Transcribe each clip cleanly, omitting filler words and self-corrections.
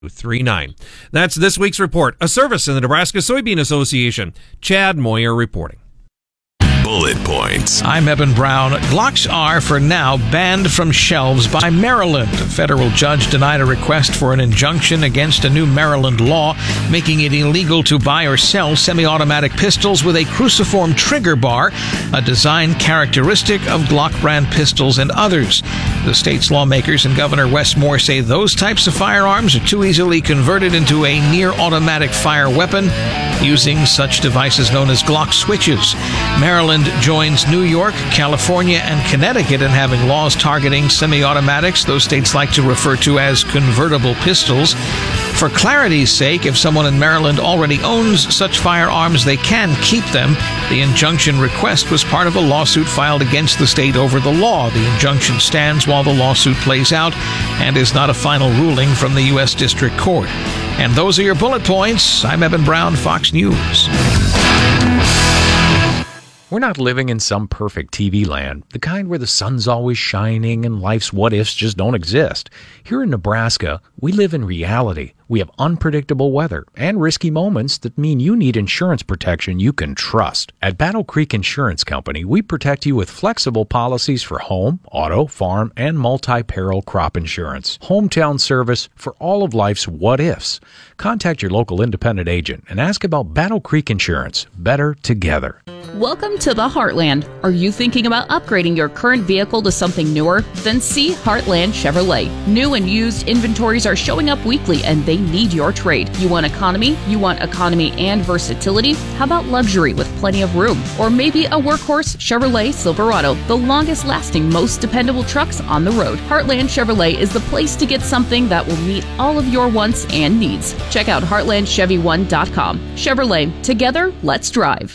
39. That's this week's report, a service in the Nebraska Soybean Association. Chad Moyer reporting. Bullet points. I'm Eben Brown. Glocks are, for now, banned from shelves by Maryland. A federal judge denied a request for an injunction against a new Maryland law making it illegal to buy or sell semi-automatic pistols with a cruciform trigger bar, a design characteristic of Glock brand pistols and others. The state's lawmakers and Governor Wes Moore say those types of firearms are too easily converted into a near-automatic fire weapon using such devices known as Glock switches. Maryland joins New York, California, and Connecticut in having laws targeting semi-automatics, those states like to refer to as convertible pistols. For clarity's sake, if someone in Maryland already owns such firearms, they can keep them. The injunction request was part of a lawsuit filed against the state over the law. The injunction stands while the lawsuit plays out and is not a final ruling from the U.S. District Court. And those are your bullet points. I'm Eben Brown, Fox News. We're not living in some perfect TV land, the kind where the sun's always shining and life's what-ifs just don't exist. Here in Nebraska, we live in reality. We have unpredictable weather and risky moments that mean you need insurance protection you can trust. At Battle Creek Insurance Company, we protect you with flexible policies for home, auto, farm, and multi-peril crop insurance. Hometown service for all of life's what-ifs. Contact your local independent agent and ask about Battle Creek Insurance. Better together. Welcome to the Heartland. Are you thinking about upgrading your current vehicle to something newer? Then see Heartland Chevrolet. New and used inventories are showing up weekly and they need your trade. You want economy? You want economy and versatility? How about luxury with plenty of room? Or maybe a workhorse Chevrolet Silverado, the longest lasting, most dependable trucks on the road. Heartland Chevrolet is the place to get something that will meet all of your wants and needs. Check out heartlandchevy1.com. Chevrolet, together, let's drive.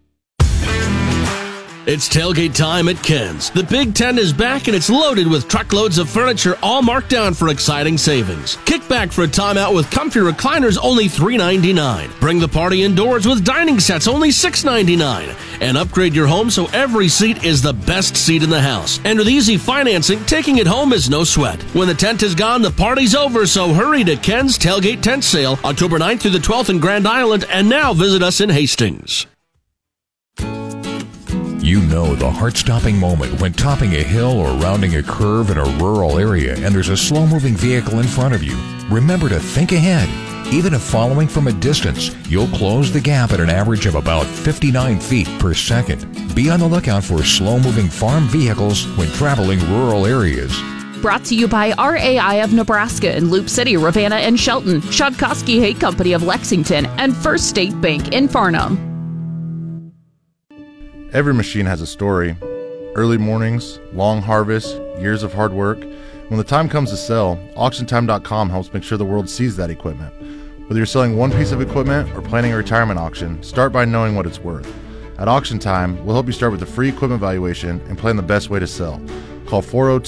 It's tailgate time at Ken's. The Big Ten is back and it's loaded with truckloads of furniture all marked down for exciting savings. Kick back for a timeout with comfy recliners only $3.99. Bring the party indoors with dining sets only $6.99. And upgrade your home so every seat is the best seat in the house. And with easy financing, taking it home is no sweat. When the tent is gone, the party's over, so hurry to Ken's Tailgate Tent Sale, October 9th through the 12th in Grand Island, and now visit us in Hastings. You know the heart-stopping moment when topping a hill or rounding a curve in a rural area and there's a slow-moving vehicle in front of you. Remember to think ahead. Even if following from a distance, you'll close the gap at an average of about 59 feet per second. Be on the lookout for slow-moving farm vehicles when traveling rural areas. Brought to you by RAI of Nebraska in Loop City, Ravenna, and Shelton, Shudkowski Hay Company of Lexington, and First State Bank in Farnham. Every machine has a story. Early mornings, long harvests, years of hard work. When the time comes to sell, AuctionTime.com helps make sure the world sees that equipment. Whether you're selling one piece of equipment or planning a retirement auction, start by knowing what it's worth. At Auction Time, we'll help you start with a free equipment valuation and plan the best way to sell. Call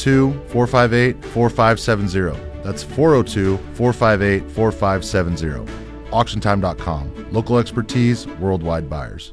402-458-4570. That's 402-458-4570. AuctionTime.com. Local expertise, worldwide buyers.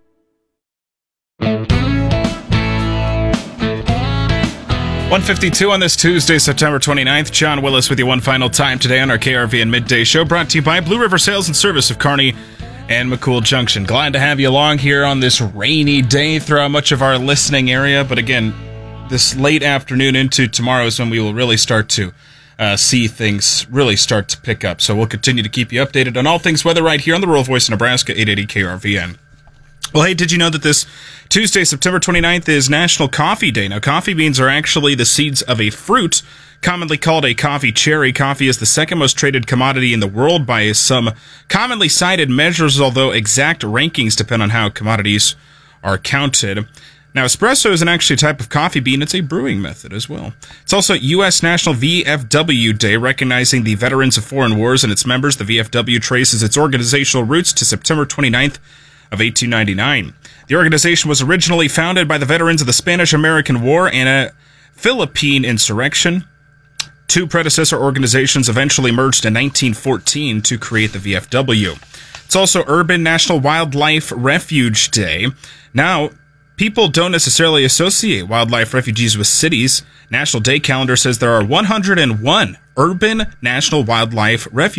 1:52 on this Tuesday, September 29th. John Willis with you one final time today on our KRVN Midday Show, brought to you by Blue River Sales and Service of Kearney and McCool Junction. Glad to have you along here on this rainy day throughout much of our listening area. But again, this late afternoon into tomorrow is when we will really start to see things really start to pick up. So we'll continue to keep you updated on all things weather right here on the Rural Voice of Nebraska, 880 KRVN. Well, hey, did you know that this Tuesday, September 29th, is National Coffee Day? Now, coffee beans are actually the seeds of a fruit, commonly called a coffee cherry. Coffee is the second most traded commodity in the world by some commonly cited measures, although exact rankings depend on how commodities are counted. Now, espresso isn't actually a type of coffee bean. It's a brewing method as well. It's also U.S. National VFW Day, recognizing the veterans of foreign wars and its members. The VFW traces its organizational roots to September 29th of 1899. The organization was originally founded by the veterans of the Spanish-American War and a Philippine insurrection. Two predecessor organizations eventually merged in 1914 to create the VFW. It's also Urban National Wildlife Refuge Day. Now, people don't necessarily associate wildlife refuges with cities. National Day calendar says there are 101 Urban National Wildlife Refuge.